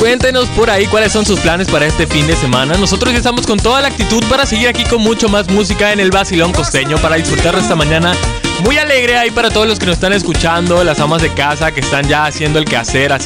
Cuéntenos por ahí cuáles son sus planes para este fin de semana. Nosotros ya estamos con toda la actitud para seguir aquí con mucho más música en el Vacilón Costeño, para disfrutar esta mañana muy alegre ahí para todos los que nos están escuchando, las amas de casa que están ya haciendo el quehacer,